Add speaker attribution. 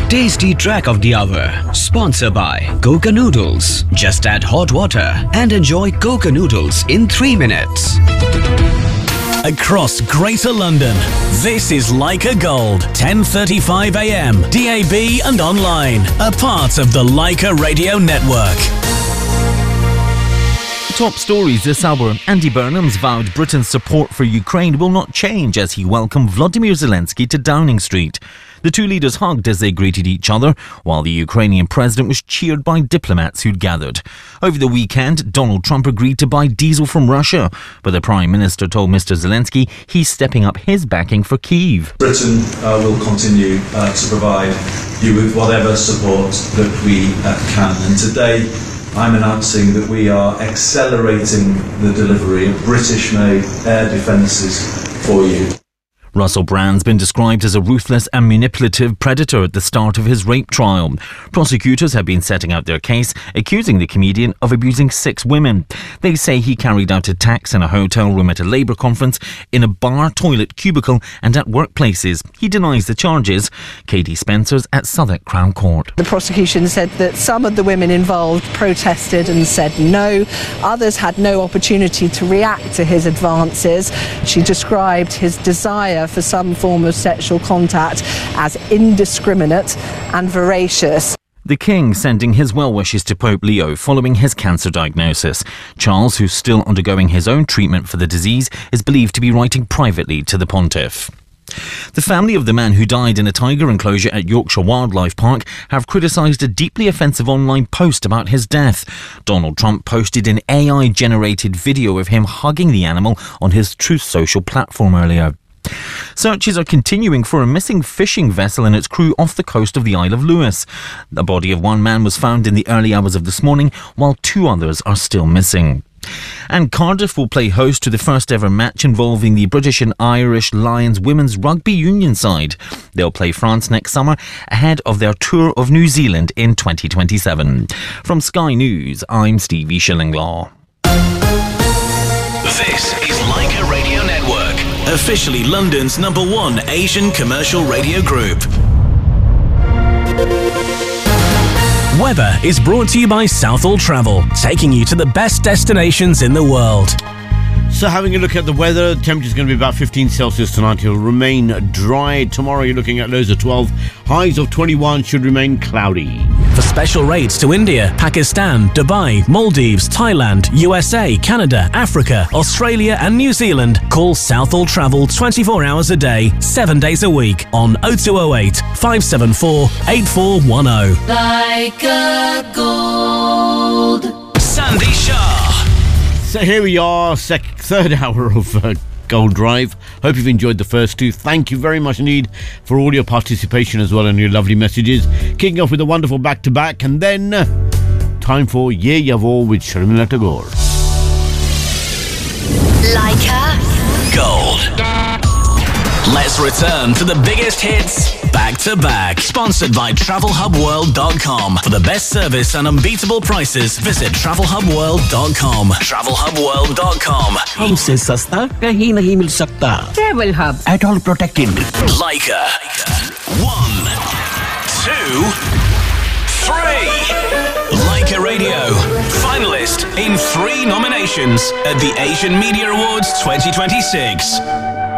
Speaker 1: Tasty track of the hour. Sponsored by Coca Noodles. Just add hot water and enjoy Coca Noodles in 3 minutes.
Speaker 2: Across Greater London, this is Leica Gold, 10:35 a.m, DAB and online. A part of the Leica Radio Network.
Speaker 3: Top stories this hour. Andy Burnham's vowed Britain's support for Ukraine will not change as he welcomed Volodymyr Zelensky to Downing Street. The two leaders hugged as they greeted each other, while the Ukrainian president was cheered by diplomats who'd gathered. Over the weekend, Donald Trump agreed to buy diesel from Russia, but the Prime Minister told Mr Zelensky he's stepping up his backing for Kyiv.
Speaker 4: Britain will continue to provide you with whatever support that we can. And today, I'm announcing that we are accelerating the delivery of British-made air defences for you.
Speaker 3: Russell Brand's been described as a ruthless and manipulative predator at the start of his rape trial. Prosecutors have been setting out their case, accusing the comedian of abusing 6 women. They say he carried out attacks in a hotel room at a Labour conference, in a bar, toilet, cubicle and at workplaces. He denies the charges. Katie Spencer's at Southwark Crown Court.
Speaker 5: The prosecution said that some of the women involved protested and said no. Others had no opportunity to react to his advances. She described his desire for some form of sexual contact as indiscriminate and voracious.
Speaker 3: The King sending his well wishes to Pope Leo following his cancer diagnosis. Charles, who's still undergoing his own treatment for the disease, is believed to be writing privately to the Pontiff. The family of the man who died in a tiger enclosure at Yorkshire Wildlife Park have criticised a deeply offensive online post about his death. Donald Trump posted an AI-generated video of him hugging the animal on his Truth Social platform earlier. Searches are continuing for a missing fishing vessel and its crew off the coast of the Isle of Lewis. The body of one man was found in the early hours of this morning, while 2 others are still missing. And Cardiff will play host to the first ever match involving the British and Irish Lions women's rugby union side. They'll play France next summer ahead of their tour of New Zealand in 2027. From Sky News, I'm Stevie Shillinglaw.
Speaker 2: This is Leica Radio Network, officially London's #1 Asian commercial radio group. Weather is brought to you by Southall Travel, taking you to the best destinations in the world.
Speaker 6: So having a look at the weather, the temperature is going to be about 15 Celsius tonight. It'll remain dry. Tomorrow you're looking at lows of 12. Highs of 21 should remain cloudy.
Speaker 2: For special rates to India, Pakistan, Dubai, Maldives, Thailand, USA, Canada, Africa, Australia and New Zealand, call Southall Travel 24 hours a day, 7 days a week on 0208 574 8410.
Speaker 7: Leica Gold.
Speaker 2: Sandy Shah.
Speaker 6: So here we are, third hour of Gold Drive. Hope you've enjoyed the first 2. Thank you very much indeed for all your participation as well and your lovely messages. Kicking off with a wonderful back-to-back, and then time for Ye Yavo with Sharmila Tagore.
Speaker 7: Leica
Speaker 2: Gold. Let's return to the biggest hits back to back. Sponsored by TravelHubWorld.com. For the best service and unbeatable prices, visit TravelHubWorld.com. TravelHubWorld.com.
Speaker 8: हमसे सस्ता कहीं नहीं मिल सकता. Travel Hub. At all protected.
Speaker 2: Leica. 1, 2, 3. Leica Radio. Finalist in 3 nominations at the Asian Media Awards 2026.